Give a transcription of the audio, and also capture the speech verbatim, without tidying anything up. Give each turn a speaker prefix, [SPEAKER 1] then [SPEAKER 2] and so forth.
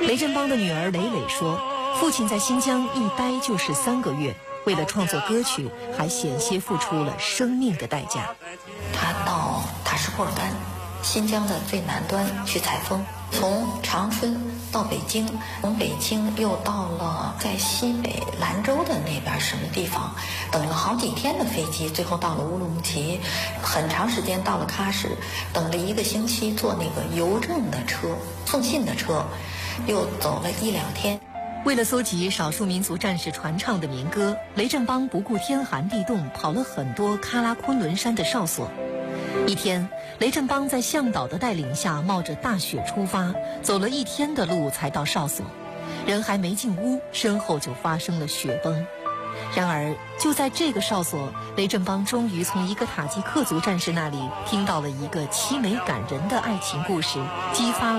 [SPEAKER 1] 雷振邦的女儿蕾蕾说，父亲在新疆一待就是三个月，为了创作歌曲，还险些付出了生命的代价。
[SPEAKER 2] 他到塔什库尔干，新疆的最南端去采风，从长春到北京，从北京又到了在西北兰州的那边什么地方，等了好几天的飞机，最后到了乌鲁木齐，很长时间到了喀什，等了一个星期坐那个邮政的车，送信的车，又走了一两天。
[SPEAKER 1] 为了搜集少数民族战士传唱的民歌，雷振邦不顾天寒地冻，跑了很多喀拉昆仑山的哨所。一天，雷振邦在向导的带领下，冒着大雪出发，走了一天的路才到哨所。人还没进屋，身后就发生了雪崩。然而，就在这个哨所，雷振邦终于从一个塔吉克族战士那里听到了一个凄美感人的爱情故事，激发